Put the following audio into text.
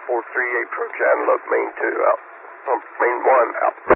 438 approach Antelope, main 2 out. Main 1 out.